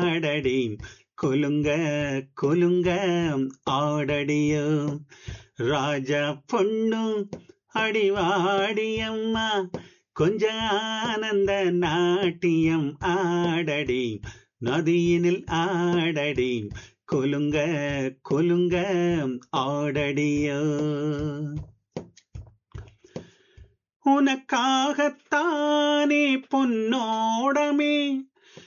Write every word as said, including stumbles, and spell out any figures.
ஆடடி குலுங்க குலுங்க ஆடடியோ ராஜா பொண்ணு அடிவாடியம்மா கொஞ்ச ஆனந்த நாட்டியம் ஆடடி நதியினில் ஆடடி குலுங்க குலுங்க ஆடடியோ உனக்காகத்தானே பொன்னோடமே